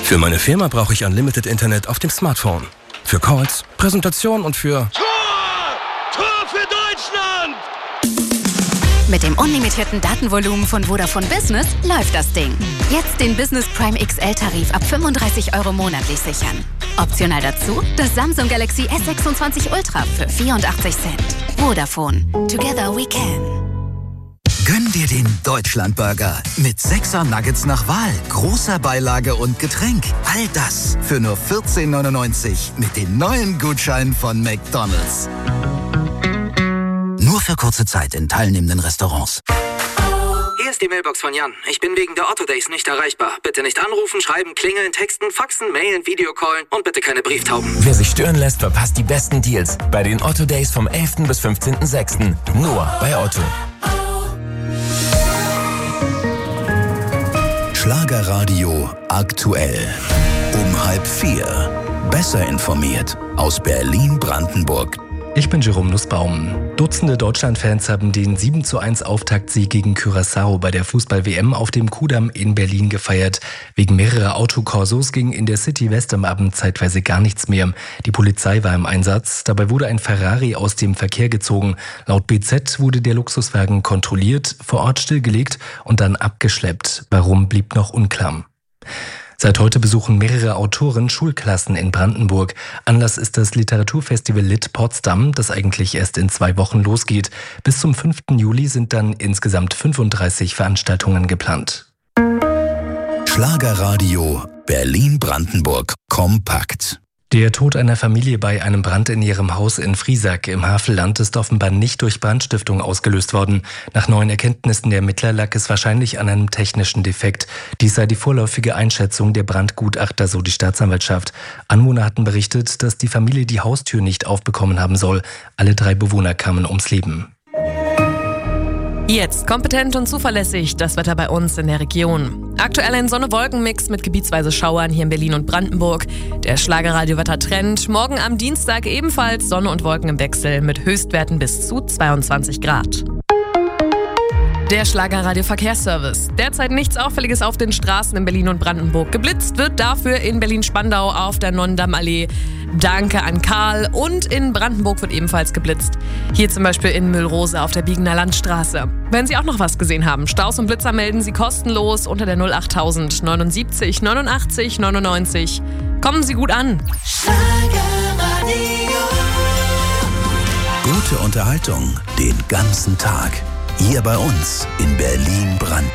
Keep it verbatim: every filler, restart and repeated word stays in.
Für meine Firma brauche ich Unlimited Internet auf dem Smartphone. Für Calls, Präsentation und für... Tor! Tor für Deutschland! Mit dem unlimitierten Datenvolumen von Vodafone Business läuft das Ding. Jetzt den Business Prime X L-Tarif ab fünfunddreißig Euro monatlich sichern. Optional dazu das Samsung Galaxy S sechsundzwanzig Ultra für vierundachtzig Cent. Vodafone. Together we can. Gönn dir den Deutschlandburger mit sechser Nuggets nach Wahl, großer Beilage und Getränk. All das für nur vierzehn neunundneunzig mit den neuen Gutscheinen von McDonald's. Nur für kurze Zeit in teilnehmenden Restaurants. Hier ist die Mailbox von Jan. Ich bin wegen der Otto Days nicht erreichbar. Bitte nicht anrufen, schreiben, klingeln, texten, faxen, mailen, Videocallen und bitte keine Brieftauben. Wer sich stören lässt, verpasst die besten Deals bei den Otto Days vom elften bis fünfzehnten sechsten Nur bei Otto. Schlagerradio aktuell. Um halb vier. Besser informiert aus Berlin-Brandenburg. Ich bin Jerome Nussbaum. Dutzende Deutschland-Fans haben den sieben zu eins Auftaktsieg gegen Curaçao bei der Fußball-W M auf dem Kudamm in Berlin gefeiert. Wegen mehrerer Autokorsos ging in der City West am Abend zeitweise gar nichts mehr. Die Polizei war im Einsatz. Dabei wurde ein Ferrari aus dem Verkehr gezogen. Laut B Z wurde der Luxuswagen kontrolliert, vor Ort stillgelegt und dann abgeschleppt. Warum, blieb noch unklar. Seit heute besuchen mehrere Autoren Schulklassen in Brandenburg. Anlass ist das Literaturfestival Lit Potsdam, das eigentlich erst in zwei Wochen losgeht. Bis zum fünften Juli sind dann insgesamt fünfunddreißig Veranstaltungen geplant. Schlagerradio Berlin-Brandenburg kompakt. Der Tod einer Familie bei einem Brand in ihrem Haus in Friesack im Havelland ist offenbar nicht durch Brandstiftung ausgelöst worden. Nach neuen Erkenntnissen der Ermittler lag es wahrscheinlich an einem technischen Defekt. Dies sei die vorläufige Einschätzung der Brandgutachter, so die Staatsanwaltschaft. Anwohner hatten berichtet, dass die Familie die Haustür nicht aufbekommen haben soll. Alle drei Bewohner kamen ums Leben. Jetzt kompetent und zuverlässig das Wetter bei uns in der Region. Aktuell ein Sonne-Wolken-Mix mit gebietsweise Schauern hier in Berlin und Brandenburg. Der Schlagerradio-Wetter-Trend. Morgen am Dienstag ebenfalls Sonne und Wolken im Wechsel mit Höchstwerten bis zu zweiundzwanzig Grad. Der Schlagerradio-Verkehrsservice. Derzeit nichts Auffälliges auf den Straßen in Berlin und Brandenburg. Geblitzt wird dafür in Berlin-Spandau auf der Nonnendammallee. Danke an Karl. Und in Brandenburg wird ebenfalls geblitzt. Hier zum Beispiel in Müllrose auf der Biegener Landstraße. Wenn Sie auch noch was gesehen haben, Staus und Blitzer melden Sie kostenlos unter der null achttausend neunundsiebzig neunundachtzig neunundneunzig. Kommen Sie gut an. Schlagerradio. Gute Unterhaltung den ganzen Tag. Hier bei uns in Berlin-Brandenburg.